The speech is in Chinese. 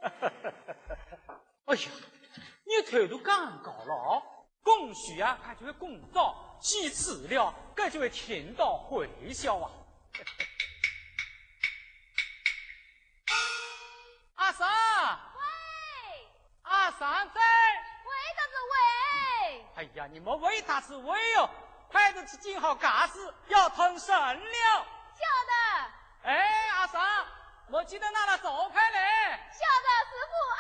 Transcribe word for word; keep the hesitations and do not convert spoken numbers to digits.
哎呀，你头都刚高了，供需啊，它就会供早；其次了，这就会听到回笑啊。阿三， 喂， 阿三在。 喂，啥子喂？ 哎呀，你莫喂他是喂哦，孩子去今好干事要腾神了。 晓得。 哎，阿三，莫记得拿了招牌嘞。 晓得，师傅。